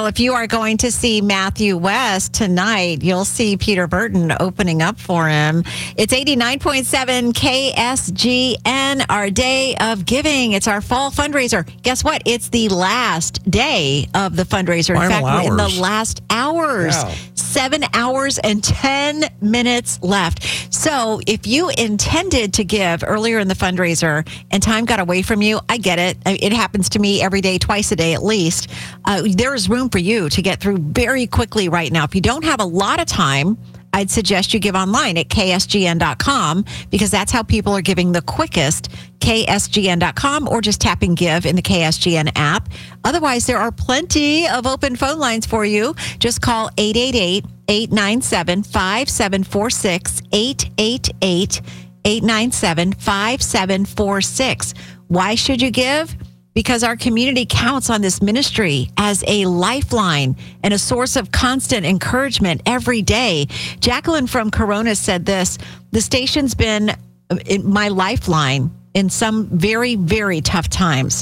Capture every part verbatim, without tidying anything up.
if you are going to see Matthew West tonight, you'll see Peter Burton opening up for him. It's eighty-nine point seven K S G N, our day of giving. It's our fall fundraiser. Guess what? It's the last day of the fundraiser. In Final fact, we're in hours. the last hours. Wow. Seven hours and ten minutes left. So if you intended to give earlier in the fundraiser and time got away from you, I get it. It happens to me every day, twice a day at least. Uh, there is room for you to get through very quickly right now. If you don't have a lot of time, I'd suggest you give online at K S G N dot com because that's how people are giving the quickest. K S G N dot com or just tap and give in the K S G N app. Otherwise, there are plenty of open phone lines for you. Just call eight eight eight, eight nine seven, five seven four six, eight eight eight, eight nine seven, five seven four six. Why should you give? Because our community counts on this ministry as a lifeline and a source of constant encouragement every day. Jacqueline from Corona said this, the station's been my lifeline in some very, very tough times.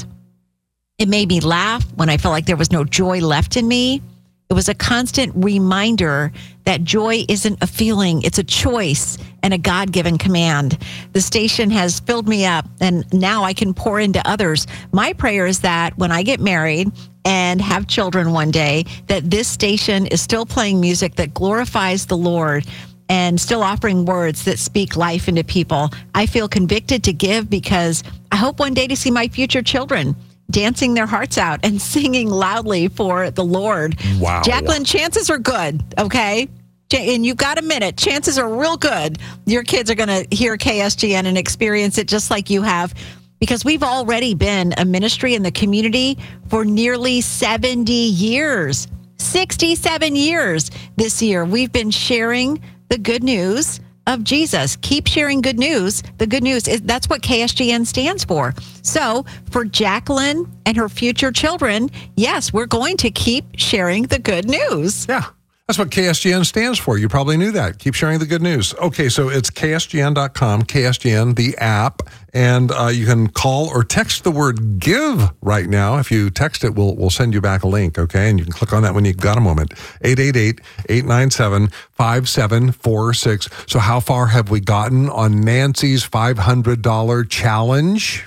It made me laugh when I felt like there was no joy left in me. It was a constant reminder that joy isn't a feeling, it's a choice and a God-given command. The station has filled me up, and now I can pour into others. My prayer is that when I get married and have children one day, that this station is still playing music that glorifies the Lord and still offering words that speak life into people. I feel convicted to give because I hope one day to see my future children dancing their hearts out and singing loudly for the Lord. Wow. Jacqueline, chances are good, okay? And you've got a minute. Chances are real good your kids are going to hear K S G N and experience it just like you have, because we've already been a ministry in the community for nearly seventy years. sixty-seven years this year. We've been sharing the good news of Jesus. Keep sharing good news. The good news is that's what K S G N stands for. So for Jacqueline and her future children, yes, we're going to keep sharing the good news. Yeah. That's what K S G N stands for. You probably knew that. Keep sharing the good news. Okay, so it's K S G N dot com, K S G N, the app, and uh, you can call or text the word give right now. If you text it, we'll we'll send you back a link, okay? And you can click on that when you've got a moment. eight eight eight, eight nine seven, five seven four six. So how far have we gotten on Nancy's five hundred dollars challenge?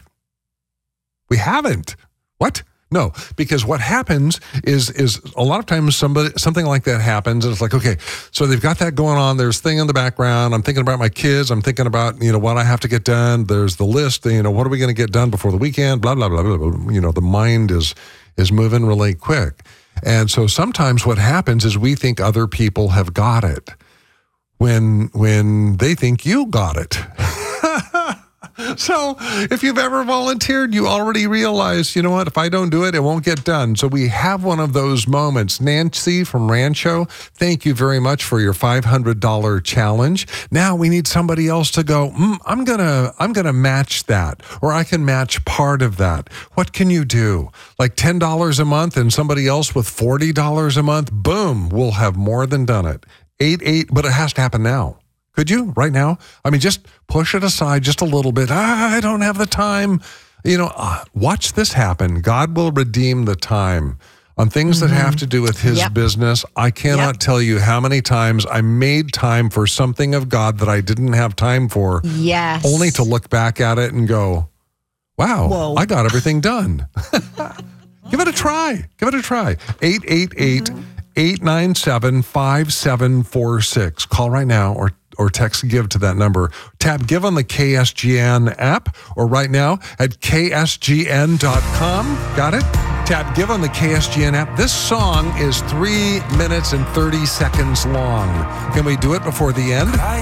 We haven't. What? No, because what happens is is a lot of times somebody something like that happens, and it's like, okay, so they've got that going on. There's thing in the background. I'm thinking about my kids. I'm thinking about, you know, what I have to get done. There's the list. You know, what are we going to get done before the weekend? Blah blah blah blah blah. You know, the mind is is moving really quick, and so sometimes what happens is we think other people have got it when when they think you got it. So if you've ever volunteered, you already realize, you know what, if I don't do it, it won't get done. So we have one of those moments. Nancy from Rancho, thank you very much for your five hundred dollars challenge. Now we need somebody else to go, mm, I'm going to I'm gonna match that, or I can match part of that. What can you do? Like ten dollars a month and somebody else with forty dollars a month? Boom, we'll have more than done it. Eight, eight, but it has to happen now. Could you right now? I mean, just push it aside just a little bit. Ah, I don't have the time. You know, uh, watch this happen. God will redeem the time on things mm-hmm. that have to do with his yep. business. I cannot yep. tell you how many times I made time for something of God that I didn't have time for. Yes. Only to look back at it and go, wow, Whoa. I got everything done. Give it a try. Give it a try. eight eight eight, eight nine seven, five seven four six. Call right now or or text give to that number. Tap give on the K S G N app or right now at K S G N dot com. Got it? Tap give on the K S G N app. This song is three minutes and thirty seconds long. Can we do it before the end?